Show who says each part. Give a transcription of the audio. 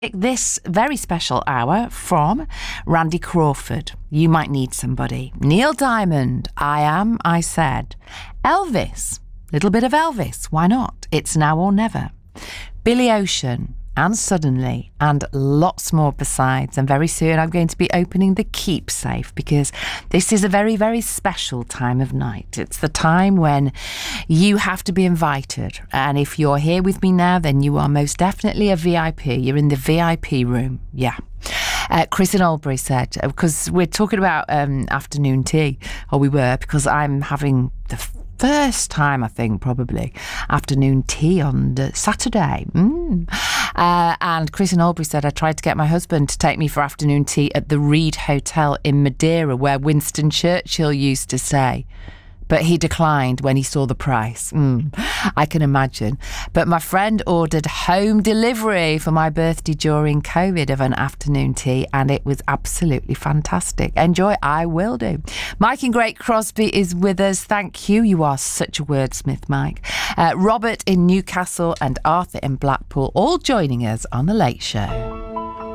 Speaker 1: This very special hour from Randy Crawford. You might need somebody. Neil Diamond. I Am, I Said. Elvis. Little bit of Elvis. Why not? It's Now or Never. Billy Ocean. And Suddenly, and lots more besides. And very soon I'm going to be opening the Keep Safe, because this is a very, very special time of night. It's the time when you have to be invited. And if you're here with me now, then you are most definitely a VIP. You're in the VIP room. Yeah. Chris in Albury said, because we're talking about afternoon tea, or we were, because I'm having the first time, I think, probably, afternoon tea on Saturday. And Chris in Albury said, I tried to get my husband to take me for afternoon tea at the Reed Hotel in Madeira, where Winston Churchill used to stay. But he declined when he saw the price. I can imagine. But my friend ordered home delivery for my birthday during COVID of an afternoon tea, and it was absolutely fantastic. Enjoy. I will do. Mike in Great Crosby is with us. Thank you. You are such a wordsmith, Mike. Robert in Newcastle and Arthur in Blackpool, all joining us on The Late Show.